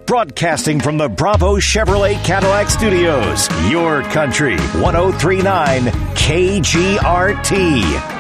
Broadcasting from the Bravo Chevrolet Cadillac Studios, your country, 103.9 KGRT.